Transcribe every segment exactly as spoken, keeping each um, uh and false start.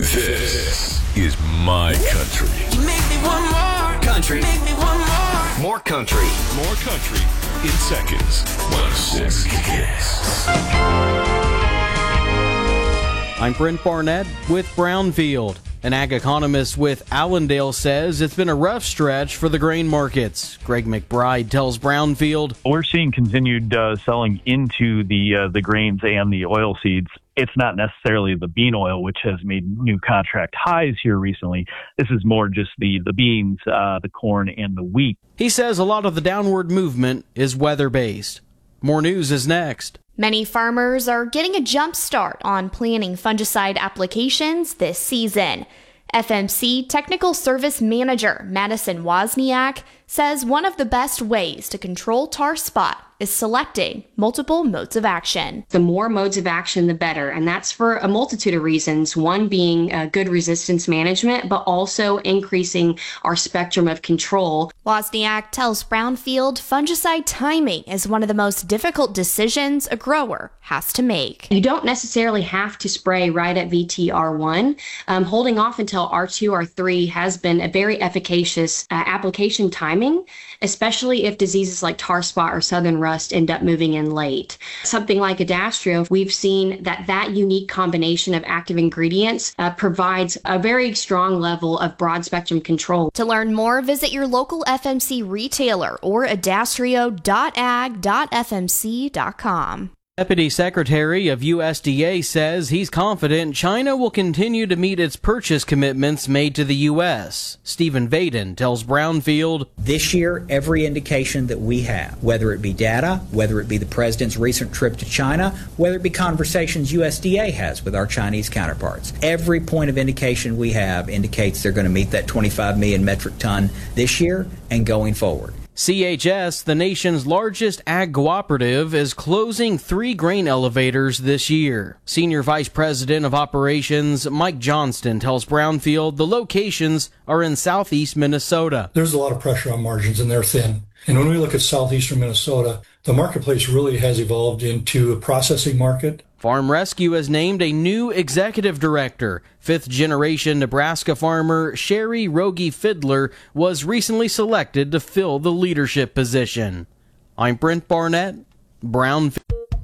This is my country. You make me want more country. Make me want more. More country. More country in seconds. one six Kicks. I'm Brent Barnett with Brownfield. An ag economist with Allendale says it's been a rough stretch for the grain markets. Greg McBride tells Brownfield. We're seeing continued uh, selling into the uh, the grains and the oil seeds. It's not necessarily the bean oil, which has made new contract highs here recently. This is more just the, the beans, uh, the corn, and the wheat. He says a lot of the downward movement is weather-based. More news is next. Many farmers are getting a jump start on planning fungicide applications this season. F M C Technical Service Manager Madison Wozniak says one of the best ways to control tar spot is selecting multiple modes of action. The more modes of action, the better. And that's for a multitude of reasons. One being uh, good resistance management, but also increasing our spectrum of control. Wozniak tells Brownfield fungicide timing is one of the most difficult decisions a grower has to make. You don't necessarily have to spray right at V T R one. Um, holding off until R two, R three has been a very efficacious uh, application timing, especially if diseases like tar spot or southern rust end up moving in late. Something like Adastrio, we've seen that that unique combination of active ingredients uh, provides a very strong level of broad spectrum control. To learn more, visit your local F M C retailer or adastrio dot ag dot f m c dot com. Deputy Secretary of U S D A says he's confident China will continue to meet its purchase commitments made to the U S. Stephen Vaden tells Brownfield. This year, every indication that we have, whether it be data, whether it be the President's recent trip to China, whether it be conversations U S D A has with our Chinese counterparts, every point of indication we have indicates they're going to meet that twenty-five million metric ton this year and going forward. C H S, the nation's largest ag cooperative, is closing three grain elevators this year. Senior Vice President of Operations Mike Johnston tells Brownfield the locations are in southeast Minnesota. There's a lot of pressure on margins and they're thin. And when we look at southeastern Minnesota, the marketplace really has evolved into a processing market. Farm Rescue has named a new executive director. Fifth-generation Nebraska farmer Sherry Rogie Fiddler was recently selected to fill the leadership position. I'm Brent Barnett, Brownfield.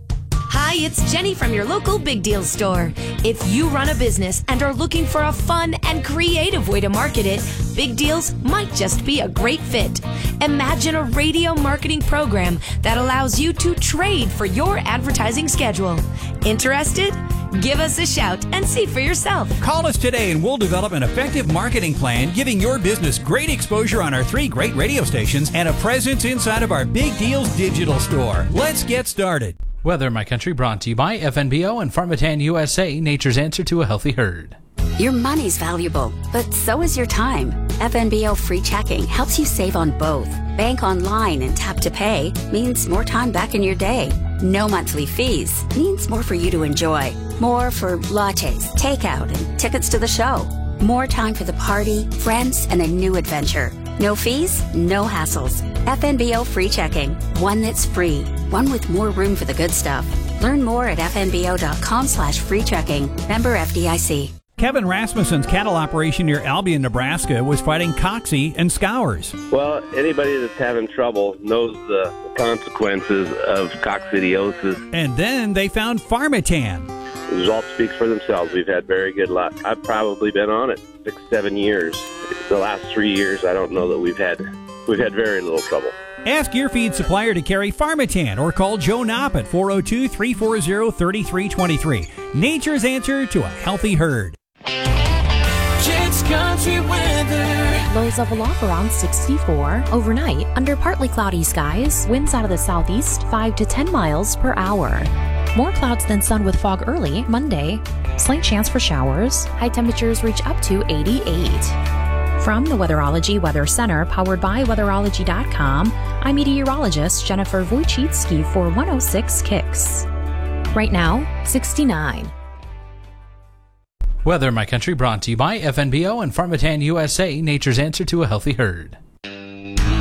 Hi, it's Jenny from your local Big Deal store. If you run a business and are looking for a fun and creative way to market it, Big Deals might just be a great fit. Imagine a radio marketing program that allows you to trade for your advertising schedule. Interested? Give us a shout and see for yourself. Call us today and we'll develop an effective marketing plan giving your business great exposure on our three great radio stations and a presence inside of our Big Deals digital store. Let's get started. Weather, My Country, brought to you by F N B O and Pharmatan U S A, nature's answer to a healthy herd. Your money's valuable, but so is your time. F N B O Free Checking helps you save on both. Bank online and tap to pay means more time back in your day. No monthly fees means more for you to enjoy. More for lattes, takeout, and tickets to the show. More time for the party, friends, and a new adventure. No fees, no hassles. F N B O Free Checking. One that's free. One with more room for the good stuff. Learn more at f n b o dot com slash free checking. Member F D I C. Kevin Rasmussen's cattle operation near Albion, Nebraska was fighting Coxie and Scours. Well, anybody that's having trouble knows the consequences of coccidiosis. And then they found Pharmatan. The results speak for themselves. We've had very good luck. I've probably been on it six, seven years. The last three years, I don't know that we've had we've had very little trouble. Ask your feed supplier to carry Pharmatan or call Joe Knopp at four oh two, three four zero, three three two three. Nature's answer to a healthy herd. Kids Country weather. Lows level off around sixty-four. Overnight, under partly cloudy skies, winds out of the southeast five to ten miles per hour. More clouds than sun with fog early Monday. Slight chance for showers. High temperatures reach up to eighty-eight. From the Weatherology Weather Center, powered by weatherology dot com, I'm meteorologist Jennifer Wojcicki for one oh six Kicks. Right now, sixty-nine. Weather, My Country, brought to you by F N B O and Pharmatan U S A, nature's answer to a healthy herd.